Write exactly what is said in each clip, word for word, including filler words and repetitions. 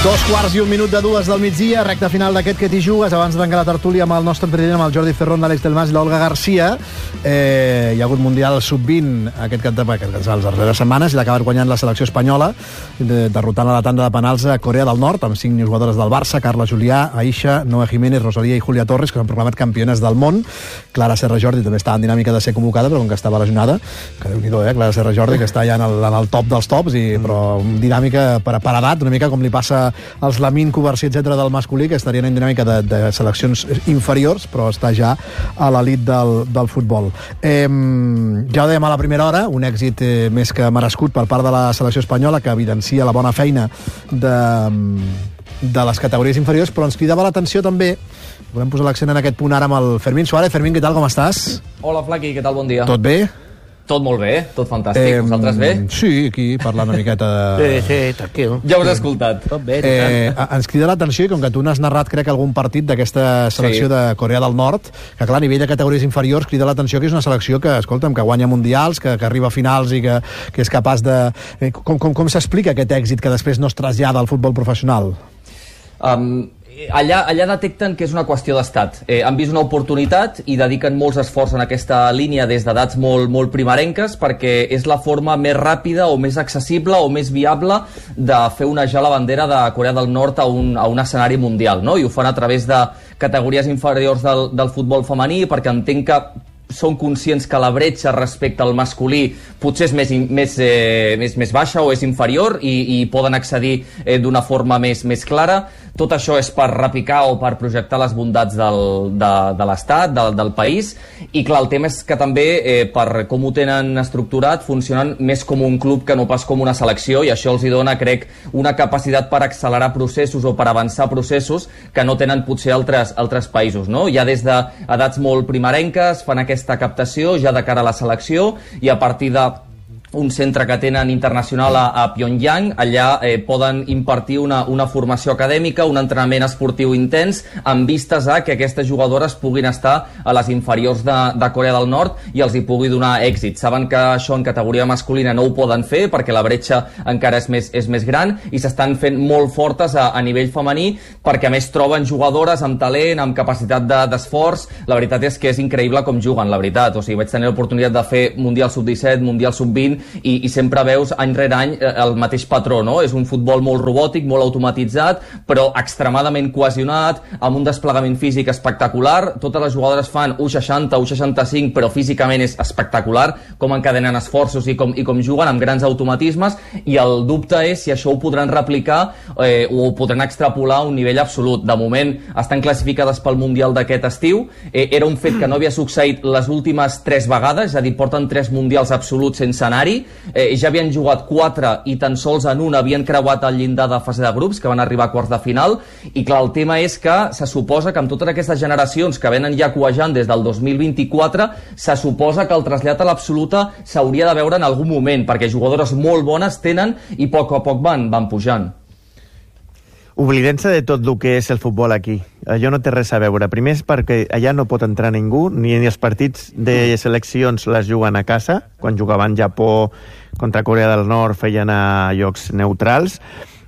Dos quarts i un minut de dues del migdia, recta final d'aquest Que t'hi jugues. Abans de tancar la tertúlia amb el nostre president, amb el Jordi Ferrón, l'Àlex Delmas i l'Olga Garcia, eh, hi ha hagut Mundial sub vint aquest cap de les darreres setmanes i l'ha acabat guanyant la selecció espanyola, de, derrotant a la tanda de penals a Corea del Nord, amb cinc jugadores del Barça: Carla Julià, Aisha, Noa Jiménez, Rosalía i Julia Torres, que s'han proclamat campiones del món. Clara Serra Jordi també estava en dinàmica de ser convocada, però com que estava lesionada, que Déu-n'hi-do, eh, Clara Serra Jordi, que està ja en el, en el top dels tops, i, però dinàmica per, per edat, una mica com li passa als Lamin, Covarsí, etcètera, del masculí, que estarien en dinàmica de, de seleccions inferiors, però està ja a l'elit del, del futbol. Eh, ja ho dèiem a la primera hora, un èxit eh, més que merescut per part de la selecció espanyola, que evidencia la bona feina de, de les categories inferiors, però ens cridava l'atenció també, volem posar l'accent en aquest punt ara amb el Fermín Suárez. Fermín, què tal, com estàs? Hola, Flaqui, què tal, bon dia? Tot bé? Tot molt bé, tot fantàstic. Eh, Vosaltres bé? Sí, aquí parlant una miqueta de... Sí, sí, tranquil. Ja us he escoltat. Tot bé, eh, ens crida l'atenció, i com que tu n'has narrat, crec, algun partit d'aquesta selecció sí. de Corea del Nord, que clar, a nivell de categories inferiors crida l'atenció que és una selecció que, escolta'm, que guanya mundials, que, que arriba a finals i que, que és capaç de... Eh, com com, com s'explica aquest èxit que després no es trasllada al futbol professional? Um, allà, allà detecten que és una qüestió d'estat. Eh, han vist una oportunitat i dediquen molts esforços en aquesta línia des d'edats molt, molt primerenques, perquè és la forma més ràpida o més accessible o més viable de fer onejar la bandera de Corea del Nord a un, a un escenari mundial, no? I ho fan a través de categories inferiors del, del futbol femení, perquè entenc que són conscients que la bretxa respecte al masculí potser és més, més, eh, més, més baixa o és inferior, i, i poden accedir eh, d'una forma més, més clara. Tot això és per repicar o per projectar les bondats del, de, de l'Estat, del, del país, i clar, el tema és que també, eh, per com ho tenen estructurat, funcionen més com un club que no pas com una selecció, i això els hi dona, crec, una capacitat per accelerar processos o per avançar processos que no tenen potser altres, altres països, no? Ja des d'edats molt primerenques fan aquesta captació ja de cara a la selecció, i a partir de un centre que tenen internacional a, a Pyongyang, allà eh, poden impartir una, una formació acadèmica, un entrenament esportiu intens, amb vistes a que aquestes jugadores puguin estar a les inferiors de, de Corea del Nord i els hi pugui donar èxit. Saben que això en categoria masculina no ho poden fer perquè la bretxa encara és més, és més gran, i s'estan fent molt fortes a, a nivell femení, perquè a més troben jugadores amb talent, amb capacitat d'esforç. De, la veritat és que és increïble com juguen, la veritat. O sigui, vaig tenir l'oportunitat de fer Mundial sub disset, Mundial sub vint, I, i sempre veus any rere any el mateix patró, no? És un futbol molt robòtic, molt automatitzat, però extremadament cohesionat, amb un desplegament físic espectacular. Totes les jugadores fan u seixanta, u seixanta-cinc, però físicament és espectacular com encadenen esforços i com, i com juguen amb grans automatismes, i el dubte és si això ho podran replicar eh, o ho podran extrapolar a un nivell absolut. De moment estan classificades pel Mundial d'aquest estiu. Eh, era un fet que no havia succeït les últimes tres vegades, és a dir, porten tres Mundials absoluts sense anar-hi. Eh, ja havien jugat quatre i tan sols en un havien creuat el llindar de fase de grups, que van arribar a quarts de final. I clar, el tema és que se suposa que amb totes aquestes generacions que venen ja cuejant des del dos mil vint-i-quatre, se suposa que el trasllat a l'absoluta s'hauria de veure en algun moment, perquè jugadores molt bones tenen i a poc a poc van, van pujant. Oblidem-se de tot el que és el futbol aquí. Allò no té res a veure. Primer és perquè allà no pot entrar ningú, ni els partits de seleccions les juguen a casa. Quan jugaven Japó contra Corea del Nord feien a llocs neutrals.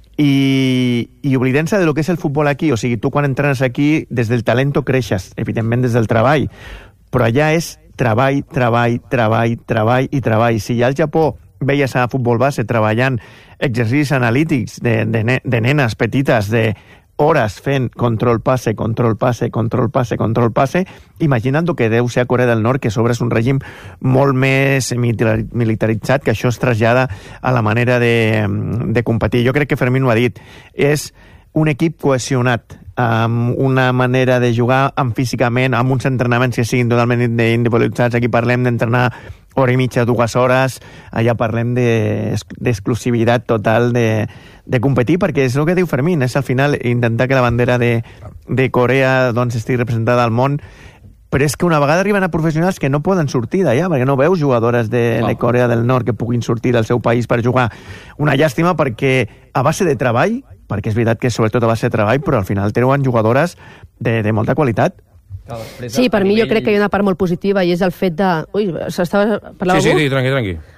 I, i oblidem-se de lo que és el futbol aquí. O sigui, tu quan entrenes aquí, des del talento creixes, evidentment des del treball. Però allà és treball, treball, treball, treball i treball. Si ja al Japó veies a futbol base treballant exercicis analítics de, de, de nenes petites, de hores fent control passe, control passe, control passe, control passe, imagina't el que deu ser a Corea del Nord, que sobre és un règim molt més militaritzat, que això es trasllada a la manera de, de competir. Jo crec que Fermín ho ha dit, és un equip cohesionat, amb una manera de jugar, amb físicament, amb uns entrenaments que siguin totalment individualitzats. Aquí parlem d'entrenar hora i mitja, dues hores, allà parlem d'exclusivitat de, total de, de competir, perquè és el que diu Fermín, és al final intentar que la bandera de, de Corea doncs, estigui representada al món, però és que una vegada arriben a professionals que no poden sortir d'allà, perquè no veus jugadores de, no. de Corea del Nord que puguin sortir del seu país per jugar. Una llàstima, perquè a base de treball, perquè és veritat que sobretot a base de treball, però al final treuen jugadores de, de molta qualitat. Sí, per mi jo crec que hi ha una part molt positiva, i és el fet de... Ui, s'estava... Sí, sí, sí, tranqui, tranqui.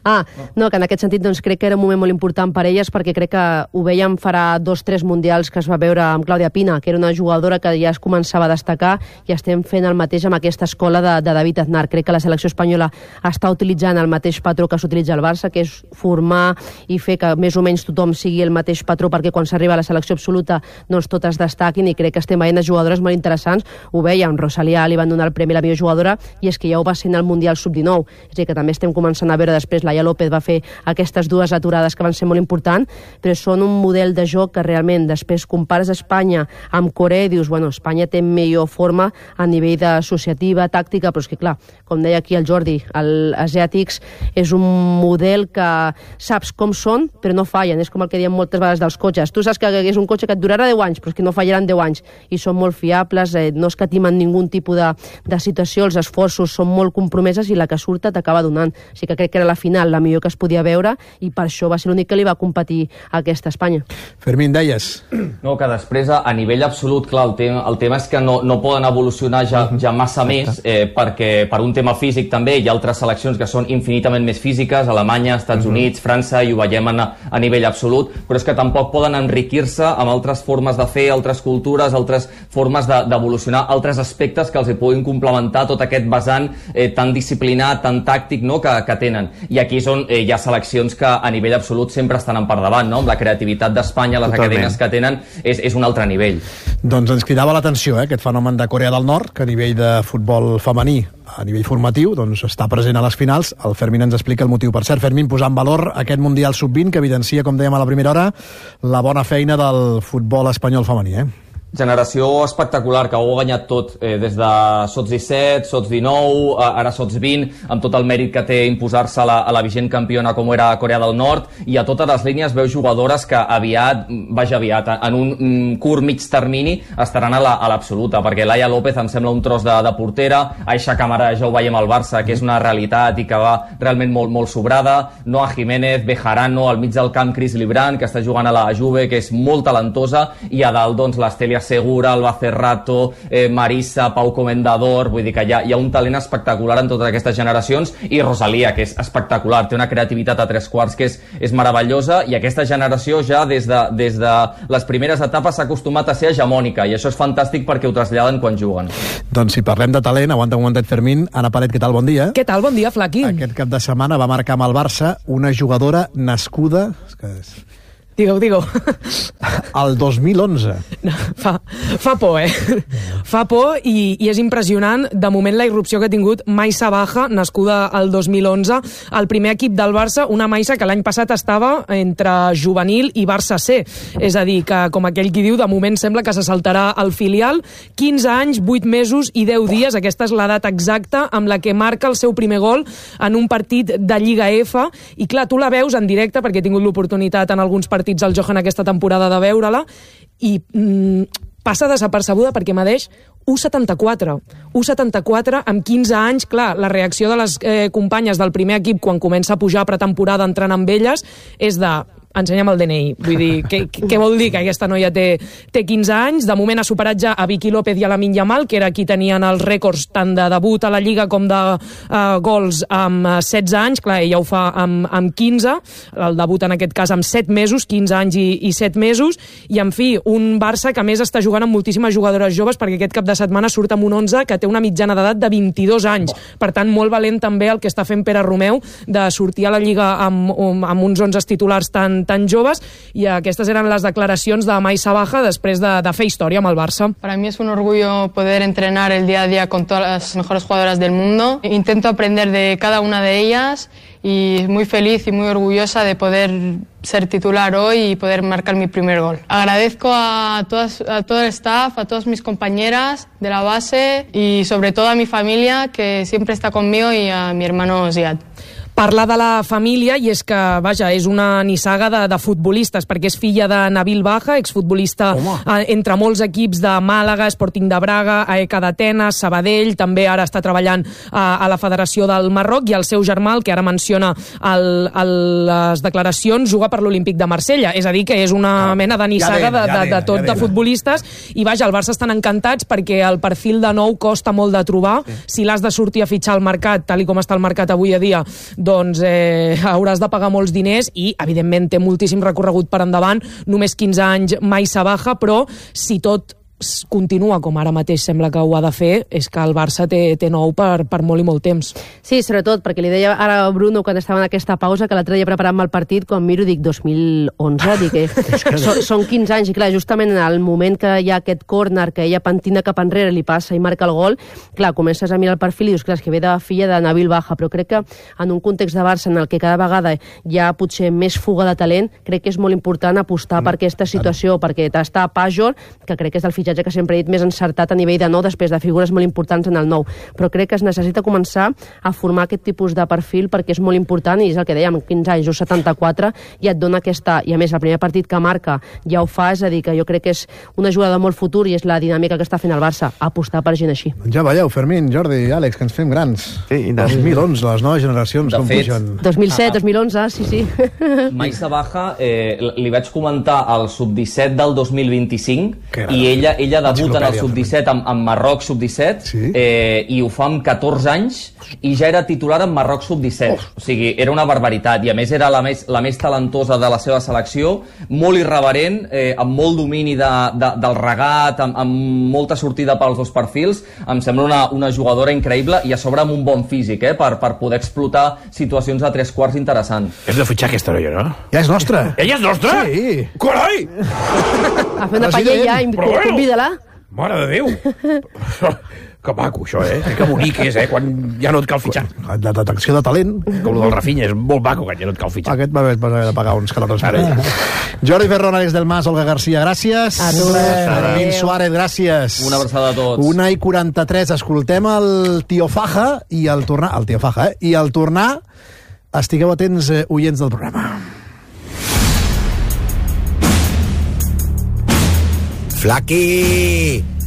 Ah, no, que en aquest sentit doncs, crec que era un moment molt important per elles, perquè crec que ho veiem farà dos tres mundials que es va veure amb Clàudia Pina, que era una jugadora que ja es començava a destacar, i estem fent el mateix amb aquesta escola de, de David Aznar. Crec que la selecció espanyola està utilitzant el mateix patró que s'utilitza al Barça, que és formar i fer que més o menys tothom sigui el mateix patró, perquè quan s'arriba a la selecció absoluta doncs totes destaquin, i crec que estem veient jugadores molt interessants. Ho veiem, Rosalía li van donar el premi a la millor jugadora, i és que ja ho va ser en el Mundial sub dinou. És a dir, que també estem començant a veure després, Laia López va fer aquestes dues aturades que van ser molt importants, però són un model de joc que realment després compares Espanya amb Corea i dius, bueno, Espanya té millor forma a nivell d'associativa, tàctica, però és que clar, com deia aquí el Jordi, els asiàtics és un model que saps com són, però no fallen. És com el que diem moltes vegades dels cotxes. Tu saps que és un cotxe que et durarà deu anys, però és que no fallaran deu anys, i són molt fiables, eh, no escatimen ningun tipus de, de situació, els esforços són molt compromeses i la que surt t'acaba donant. O sigui que crec que era la final la millor que es podia veure, i per això va ser l'únic que li va competir a aquesta Espanya. Fermín, deies? No, que després a nivell absolut, clar, el tema, el tema és que no, no poden evolucionar ja, ja massa més, eh, perquè per un tema físic també hi ha altres seleccions que són infinitament més físiques, Alemanya, Estats Units, França, i ho veiem a, a nivell absolut, però és que tampoc poden enriquir-se amb altres formes de fer, altres cultures, altres formes d'evolucionar, de, altres aspectes que els hi puguin complementar tot aquest vessant eh, tan disciplinat, tan tàctic, no?, que, que tenen. I aquí són, eh, hi ha seleccions que a nivell absolut sempre estan en per davant, no?, amb la creativitat d'Espanya, les Totalment. acadèmies que tenen, és, és un altre nivell. Doncs ens cridava l'atenció, eh, aquest fenomen de Corea del Nord, que a nivell de futbol femení, a nivell formatiu, doncs està present a les finals. El Fermín ens explica el motiu. Per cert, Fermín, posar en valor aquest Mundial sub vint que evidencia, com dèiem a la primera hora, la bona feina del futbol espanyol femení, eh? Generació espectacular, que ho ha guanyat tot, eh, des de sots disset, sots dinou, ara sots vint, amb tot el mèrit que té imposar-se a, la, a la vigent campiona com era Corea del Nord, i a totes les línies veu jugadores que aviat, vaja aviat, en un mm, curt mig termini estaran a l'absoluta, la, perquè Laia López em sembla un tros de, de portera, Aixa Camara ja ho veiem al Barça, que és una realitat i que va realment molt, molt sobrada, Noa Jiménez, Bejarano, al mig del camp Cris Libran, que està jugant a la Juve, que és molt talentosa, i a dalt doncs l'Estelia Segura, Alba Cerrato, eh, Marisa, Pau Comendador, vull dir que hi ha, hi ha un talent espectacular en totes aquestes generacions, i Rosalía, que és espectacular, té una creativitat a tres quarts que és, és meravellosa, i aquesta generació ja des de, des de les primeres etapes s'ha acostumat a ser hegemònica, i això és fantàstic perquè ho traslladen quan juguen. Doncs si parlem de talent, aguanta un momentet, Fermín. Anna Paret, què tal? Bon dia. Què tal? Bon dia, Flaqui. Aquest cap de setmana va marcar amb el Barça una jugadora nascuda... És que és... Digue-ho, digue-ho. El dos mil onze. No, fa, fa por, eh? Fa por, i, i és impressionant, de moment, la irrupció que ha tingut Maisa Baja, nascuda el dos mil onze, al primer equip del Barça, una Maisa que l'any passat estava entre juvenil i Barça C. És a dir, que, com aquell qui diu, de moment sembla que se saltarà el filial. quinze anys, vuit mesos i deu dies, aquesta és l'edat exacta amb la que marca el seu primer gol en un partit de Lliga F, i clar, tu la veus en directe, perquè he tingut l'oportunitat en alguns partits al Johan aquesta temporada de veure-la, i mm, passa desapercebuda perquè medeix u setanta-quatre. u setanta-quatre amb quinze anys. Clar, la reacció de les eh, companyes del primer equip quan comença a pujar pretemporada entrant amb elles és de... ensenya'm el D N I. Vull dir, què, què vol dir que aquesta noia té, té quinze anys? De moment ha superat ja a Vicky López i a Lamine Yamal, que era qui tenien els rècords tant de debut a la Lliga com de uh, gols amb setze anys. Clar, ella ho fa amb, amb quinze, el debut en aquest cas amb set mesos, quinze anys i, i set mesos, i en fi, un Barça que a més està jugant amb moltíssimes jugadores joves, perquè aquest cap de setmana surt amb un onze que té una mitjana d'edat de vint-i-dos anys. Per tant, molt valent també el que està fent Pere Romeu de sortir a la Lliga amb, amb uns onze titulars tan tan joves, i aquestes eren les declaracions de Maisa Baja després de, de fer història amb el Barça. Para mí es un orgullo poder entrenar el día a día con todas las mejores jugadoras del mundo. Intento aprender de cada una de ellas y muy feliz y muy orgullosa de poder ser titular hoy y poder marcar mi primer gol. Agradezco a, todas, a todo el staff, a todas mis compañeras de la base y sobre todo a mi familia, que siempre está conmigo, y a mi hermano Ziad. Parlar de la família, i és que, vaja, és una nissaga de, de futbolistes, perquè és filla de Nabil Baja, exfutbolista eh, entre molts equips de Màlaga, Sporting de Braga, A E C d'Atenes, Sabadell, també ara està treballant eh, a la Federació del Marroc, i el seu germà, el que ara menciona el, el, les declaracions, juga per l'Olímpic de Marsella, és a dir, que és una ah, mena de nissaga ja de, de, de tot ja de futbolistes, i vaja, el Barça estan encantats perquè el perfil de nou costa molt de trobar. Sí. Si l'has de sortir a fitxar al mercat, tal i com està el mercat avui a dia, doncs eh, hauràs de pagar molts diners i, evidentment, té moltíssim recorregut per endavant, només quinze anys mai s'abaja, però si tot continua com ara mateix sembla que ho ha de fer, és que el Barça té, té nou per, per molt i molt temps. Sí, sobretot, perquè li deia ara a Bruno quan estava en aquesta pausa que l'altre dia preparant-me el partit, quan miro dic dos mil onze, dic que són, són quinze anys, i clar, justament en el moment que hi ha aquest córner, que ella pentina cap enrere, li passa i marca el gol, clar, comences a mirar el perfil i dius, clar, és que ve de filla de Nabil Baja, però crec que en un context de Barça en el que cada vegada hi ha potser més fuga de talent, crec que és molt important apostar mm. per aquesta situació, mm. perquè està Pajor, que crec que és del fitxatge que sempre he dit més encertat a nivell de nou, després de figures molt importants en el nou, però crec que es necessita començar a formar aquest tipus de perfil perquè és molt important i és el que dèiem, quinze anys o setanta-quatre, i et dona aquesta, i a més el primer partit que marca ja ho fa, és a dir, que jo crec que és una jugada de molt futur i és la dinàmica que està fent el Barça, apostar per gent així. Ja veieu, Fermín, Jordi, Àlex, que ens fem grans. Sí, dos mil onze, les noves generacions, de com fet, pugen. dos mil set, dos mil onze, sí, sí. Maisa Baja, eh, li vaig comentar al sub disset del dos mil vint-i-cinc i ella, ella debuta en el sub disset amb, amb Marroc sub disset, sí? eh, i ho fa amb catorze anys i ja era titular en Marroc sub disset. Oh. O sigui, era una barbaritat i a més era la més, la més talentosa de la seva selecció, molt irreverent, eh, amb molt domini de, de, del regat, amb, amb molta sortida pels dos perfils. Em sembla una, una jugadora increïble i a sobre amb un bon físic, eh, per, per poder explotar situacions de tres quarts interessants. És de fitxar aquesta noia, no? Ja és nostra. Ella és nostra? Sí. Carai! A fer una paella, convida-la. Mare de Déu! Que maco, això, eh? Que bonic és, eh? Quan ja no et cal fitxar. La detecció de talent. Com el del Rafinha, és molt maco quan ja no et cal fitxar. Aquest va haver de pagar uns calorons. Jordi Ferrón, Àlex del Mas, Olga Garcia, gràcies. A tu. Fermín Suárez, gràcies. Una abraçada a tots. Una i quaranta-tres. Escoltem el Tio Faja i el tornar... El Tio Faja, eh? I el tornar... Estigueu atents, eh, oients del programa. Flaqui!